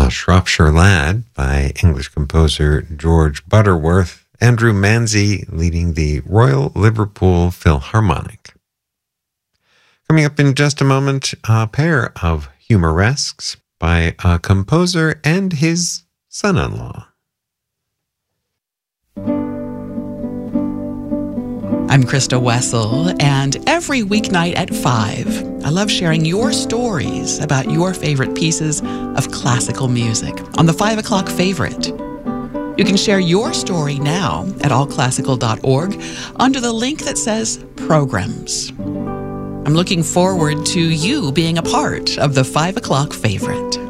Shropshire Lad by English composer George Butterworth, Andrew Manzi leading the Royal Liverpool Philharmonic. Coming up in just a moment, a pair of humoresques by a composer and his son-in-law. I'm Krista Wessel, and every weeknight at 5, I love sharing your stories about your favorite pieces of classical music on the 5 o'clock favorite. You can share your story now at allclassical.org under the link that says Programs. I'm looking forward to you being a part of the 5 o'clock favorite.